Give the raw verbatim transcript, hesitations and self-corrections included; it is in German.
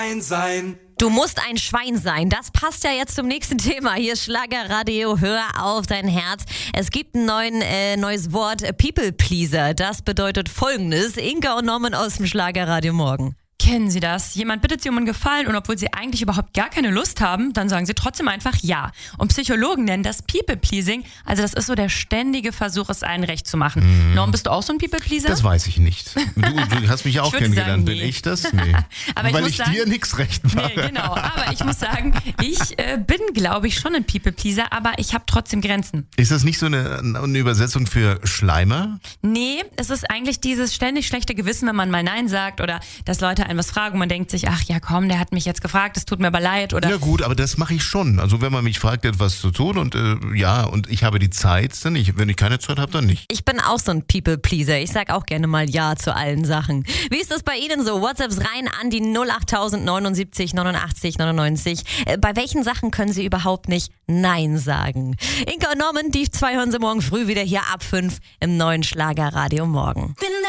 sein. Du musst ein Schwein sein. Das passt ja jetzt zum nächsten Thema. Hier ist Schlagerradio. Hör auf dein Herz. Es gibt ein neuen, äh, neues Wort, People Pleaser. Das bedeutet Folgendes. Inka und Norman aus dem Schlagerradio morgen. Kennen Sie das? Jemand bittet Sie um einen Gefallen und obwohl Sie eigentlich überhaupt gar keine Lust haben, dann sagen Sie trotzdem einfach ja. Und Psychologen nennen das People-Pleasing. Also das ist so der ständige Versuch, es allen recht zu machen. Mhm. Norm, bist du auch so ein People-Pleaser? Das weiß ich nicht. Du, du hast mich auch kennengelernt. Bin nee. ich das? Nee. Aber Weil ich, ich sagen, dir nichts recht mache. Nee, genau. Aber ich muss sagen, ich äh, bin, glaube ich, schon ein People-Pleaser, aber ich habe trotzdem Grenzen. Ist das nicht so eine, eine Übersetzung für Schleimer? Nee, es ist eigentlich dieses ständig schlechte Gewissen, wenn man mal Nein sagt oder dass Leute einen was fragen und man denkt sich, ach ja komm, der hat mich jetzt gefragt, es tut mir aber leid. Oder ja gut, aber das mache ich schon. Also wenn man mich fragt, etwas zu tun und äh, ja, und ich habe die Zeit, dann nicht. Wenn ich keine Zeit habe, dann nicht. Ich bin auch so ein People-Pleaser. Ich sag auch gerne mal Ja zu allen Sachen. Wie ist das bei Ihnen so? WhatsApps rein an die null acht neunundsiebzig neunundachtzig neunundneunzig. Äh, bei welchen Sachen können Sie überhaupt nicht Nein sagen? Inka und Norman, die zwei hören Sie morgen früh wieder hier ab fünf im neuen Schlagerradio morgen. Bin